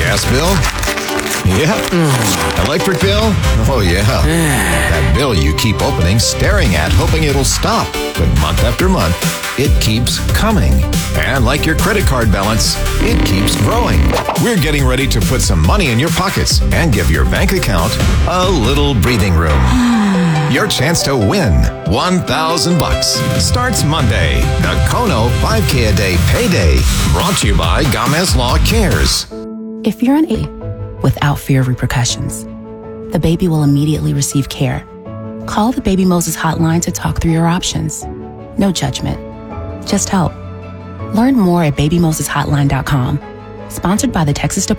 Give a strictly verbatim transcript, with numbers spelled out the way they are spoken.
Gas bill? Yep. Electric bill? Oh, yeah. That bill you keep opening, staring at, hoping it'll stop. But month after month, it keeps coming. And like your credit card balance, it keeps growing. We're getting ready to put some money in your pockets and give your bank account a little breathing room. Your chance to win one thousand bucks starts Monday. The Kono five K a day payday. Brought to you by Gamez Law Cares. If you're an A without fear of repercussions, the baby will immediately receive care. Call the Baby Moses hotline to talk through your options. No judgment, just help. Learn more at baby moses hotline dot com. Sponsored by the Texas Department